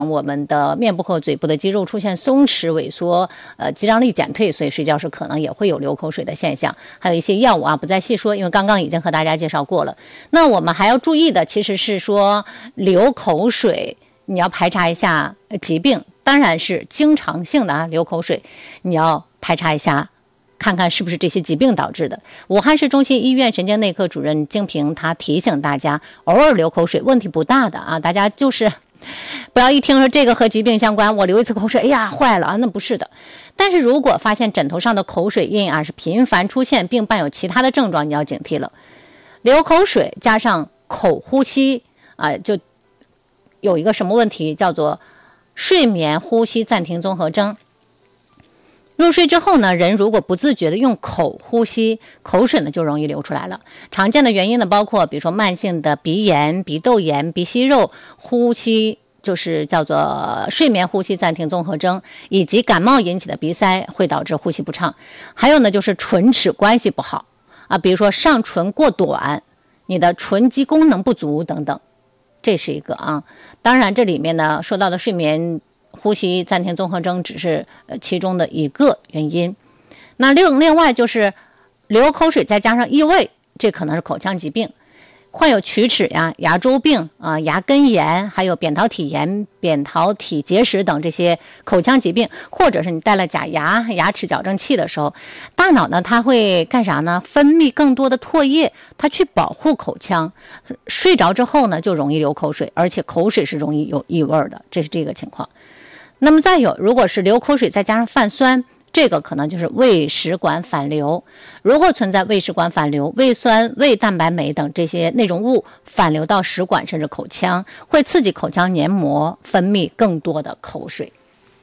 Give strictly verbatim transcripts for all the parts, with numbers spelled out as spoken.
我们的面部和嘴部的肌肉出现松弛萎缩，呃，肌张力减退，所以睡觉时可能也会有流口水的现象。还有一些药物啊，不再细说，因为刚刚已经和大家介绍过了。那我们还要注意的其实是说流口水，你要排查一下疾病，当然是经常性的啊流口水，你要排查一下。看看是不是这些疾病导致的。武汉市中心医院神经内科主任金平他提醒大家，偶尔流口水问题不大的啊，大家就是不要一听说这个和疾病相关，我流一次口水，哎呀坏了啊，那不是的。但是如果发现枕头上的口水印啊是频繁出现，并伴有其他的症状，你要警惕了。流口水加上口呼吸啊，就有一个什么问题，叫做睡眠呼吸暂停综合征。入睡之后呢，人如果不自觉的用口呼吸，口水呢就容易流出来了。常见的原因呢，包括比如说慢性的鼻炎、鼻窦炎、鼻息肉、呼吸就是叫做睡眠呼吸暂停综合征，以及感冒引起的鼻塞会导致呼吸不畅。还有呢，就是唇齿关系不好啊，比如说上唇过短，你的唇肌功能不足等等，这是一个啊。当然，这里面呢说到的睡眠呼吸暂停综合征只是其中的一个原因。那另另外就是流口水再加上异味，这可能是口腔疾病。患有龋齿呀、牙周病啊、牙根炎，还有扁桃体炎、扁桃体结石等这些口腔疾病，或者是你戴了假牙、牙齿矫正器的时候，大脑呢它会干啥呢？分泌更多的唾液，它去保护口腔。睡着之后呢，就容易流口水，而且口水是容易有异味的，这是这个情况。那么再有，如果是流口水再加上泛酸，这个可能就是胃食管反流。如果存在胃食管反流，胃酸、胃蛋白酶等这些内容物反流到食管甚至口腔，会刺激口腔黏膜分泌更多的口水。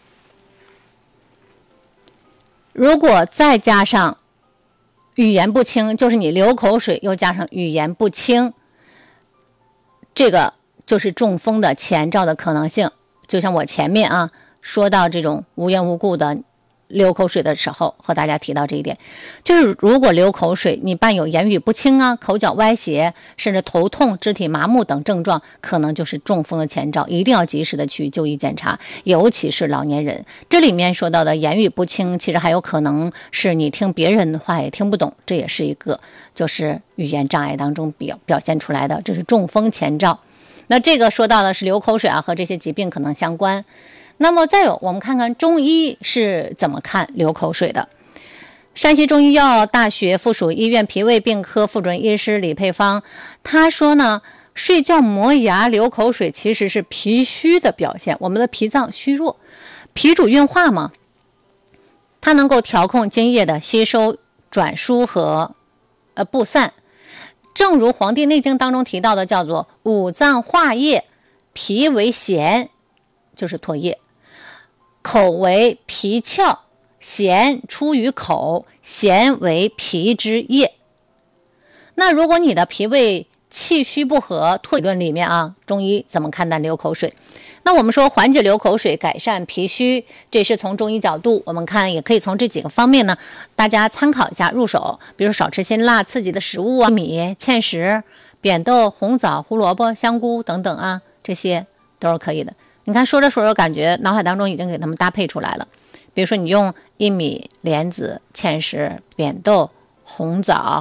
如果再加上语言不清，就是你流口水又加上语言不清，这个就是中风的前兆的可能性。就像我前面啊说到这种无缘无故的流口水的时候，和大家提到这一点，就是如果流口水你伴有言语不清啊、口角歪斜，甚至头痛、肢体麻木等症状，可能就是中风的前兆，一定要及时的去就医检查，尤其是老年人。这里面说到的言语不清，其实还有可能是你听别人的话也听不懂，这也是一个就是语言障碍当中表表现出来的，这是中风前兆。那这个说到的是流口水啊，和这些疾病可能相关。那么再有，我们看看中医是怎么看流口水的。山西中医药大学附属医院脾胃病科副主任医师李佩芳，他说呢，睡觉磨牙流口水其实是脾虚的表现，我们的脾脏虚弱，脾主运化嘛，它能够调控津液的吸收、转输和呃布散。正如《黄帝内经》当中提到的，叫做五脏化液，脾为涎，就是唾液，口为脾窍，涎出于口，涎为脾之液。那如果你的脾胃气虚不和，唾理论里面啊，中医怎么看待流口水？那我们说缓解流口水，改善脾虚，这是从中医角度，我们看也可以从这几个方面呢，大家参考一下入手。比如少吃辛辣刺激的食物啊，米、芡实、扁豆、红枣、胡萝卜、香菇等等啊，这些都是可以的。你看说着说着，感觉脑海当中已经给他们搭配出来了。比如说你用薏米、莲子、芡实、扁豆、红枣，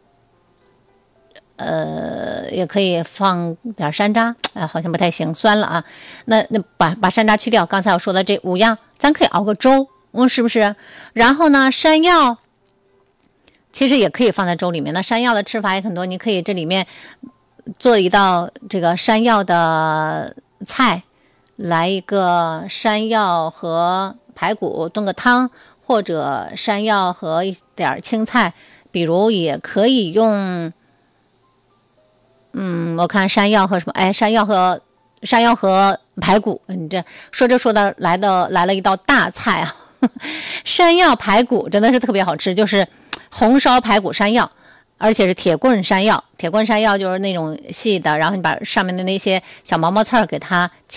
呃，也可以放点山楂，哎、呃，好像不太行，酸了啊。那那把把山楂去掉，刚才我说的这五样，咱可以熬个粥，嗯，是不是？然后呢，山药其实也可以放在粥里面。那山药的吃法也很多，你可以这里面做一道这个山药的菜，来一个山药和排骨炖个汤，或者山药和一点青菜，比如也可以用。嗯，我看山药和什么？哎，山药和山药和排骨，你这说着说着来的来了一道大菜啊！山药排骨真的是特别好吃，就是红烧排骨山药，而且是铁棍山药。铁棍山药就是那种细的，然后你把上面的那些小毛毛刺儿给它